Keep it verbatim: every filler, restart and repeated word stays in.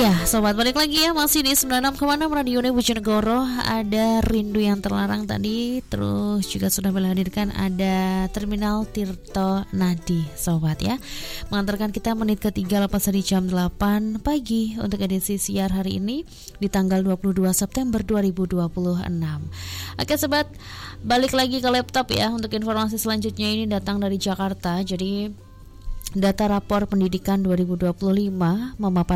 Iya, sobat, balik lagi ya, masih di sembilan puluh enam koma enam Radio Bojonegoro. Ada Rindu Yang Terlarang tadi. Terus juga sudah menghadirkan ada Terminal Tirto Nadi, sobat ya, mengantarkan kita menit ketiga lepas dari jam delapan pagi untuk edisi siar hari ini di tanggal dua puluh dua September dua ribu dua puluh enam. Oke sobat, balik lagi ke laptop ya. Untuk informasi selanjutnya ini datang dari Jakarta. Jadi data rapor pendidikan dua ribu dua puluh lima memaparkan